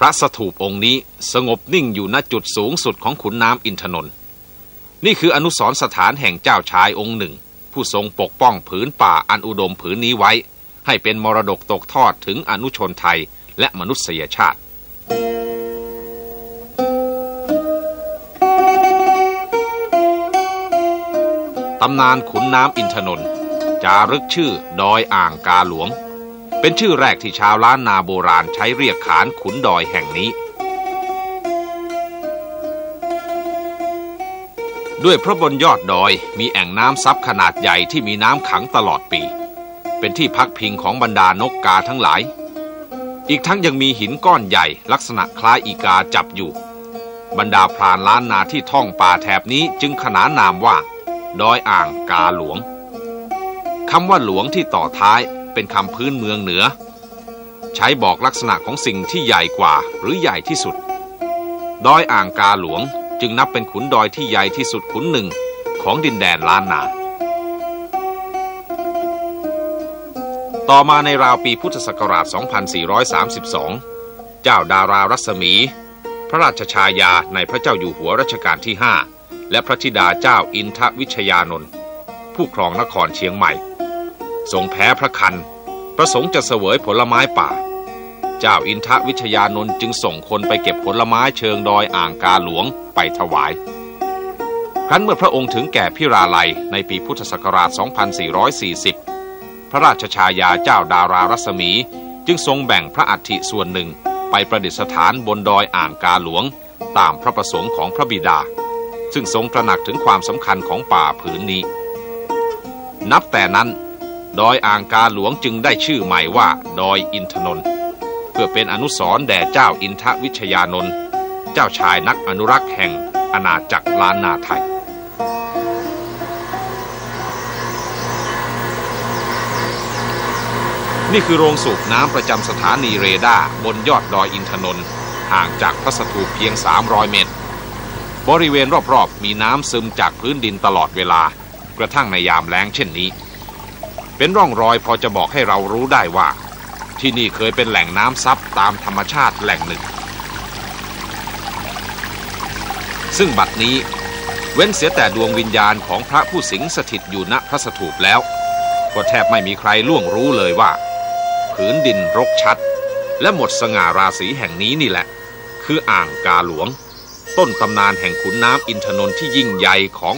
ระสถูปองค์นี้สงบนิ่งอยู่ณจุดสูงสุดของขุนน้ำอินทนนท์นี่คืออนุสรณ์สถานแห่งเจ้าชายองค์หนึ่งผู้ทรงปกป้องผืนป่าอันอุดมผืนนี้ไว้ให้เป็นมรดกตกทอดถึงอนุชนไทยและมนุษยชาติตำนานขุนน้ำอินทนนท์จารึกชื่อดอยอ่างกาหลวงเป็นชื่อแรกที่ชาวล้านนาโบราณใช้เรียกขานขุนดอยแห่งนี้ด้วยเพราะบนยอดดอยมีแอ่งน้ำซับขนาดใหญ่ที่มีน้ำขังตลอดปีเป็นที่พักพิงของบรรดานกกาทั้งหลายอีกทั้งยังมีหินก้อนใหญ่ลักษณะคล้ายอีกาจับอยู่บรรดาพรานล้านนาที่ท่องป่าแถบนี้จึงขนานนามว่าดอยอ่างกาหลวงคำว่าหลวงที่ต่อท้ายเป็นคำพื้นเมืองเหนือใช้บอกลักษณะของสิ่งที่ใหญ่กว่าหรือใหญ่ที่สุดดอยอ่างกาหลวงจึงนับเป็นขุนดอยที่ใหญ่ที่สุดขุนหนึ่งของดินแดนล้านนาต่อมาในราวปีพุทธศักราช 2432 เจ้าดารารัศมีพระราชชายาในพระเจ้าอยู่หัวรัชกาลที่ 5และพระธิดาเจ้าอินทวิชยานนท์ผู้ครองนครเชียงใหม่ทรงแพ้พระคันประสงค์จะเสวยผลไม้ป่าเจ้าอินทวิชยานนท์จึงส่งคนไปเก็บผลไม้เชิงดอยอ่างกาหลวงไปถวายครั้นเมื่อพระองค์ถึงแก่พิราลัยในปีพุทธศักราช 2440 พระราชชายาเจ้าดารารัศมีจึงทรงแบ่งพระอัฐิส่วนหนึ่งไปประดิษฐานบนดอยอ่างกาหลวงตามพระประสงค์ของพระบิดาซึ่งทรงตระหนักถึงความสำคัญของป่าผืนนี้นับแต่นั้นดอยอ่างกาหลวงจึงได้ชื่อใหม่ว่าดอยอินทนนท์เพื่อเป็นอนุสรณ์แด่เจ้าอินทวิชยานนท์เจ้าชายนักอนุรักษ์แห่งอาณาจักรล้านนาไทยนี่คือโรงสูบน้ำประจำสถานีเรดาร์บนยอดดอยอินทนนท์ห่างจากพระสถูปเพียง300 เมตรบริเวณรอบๆมีน้ำซึมจากพื้นดินตลอดเวลากระทั่งในยามแล้งเช่นนี้เป็นร่องรอยพอจะบอกให้เรารู้ได้ว่าที่นี่เคยเป็นแหล่งน้ำซับตามธรรมชาติแหล่งหนึ่งซึ่งบัดนี้เว้นเสียแต่ดวงวิญญาณของพระผู้สิงสถิตอยู่ณพระสถูปแล้วก็แทบไม่มีใครล่วงรู้เลยว่าผืนดินรกชัดและหมดสง่าราศีแห่งนี้นี่แหละคืออ่างกาหลวงต้นตำนานแห่งขุนน้ำอินทนนท์ที่ยิ่งใหญ่ของ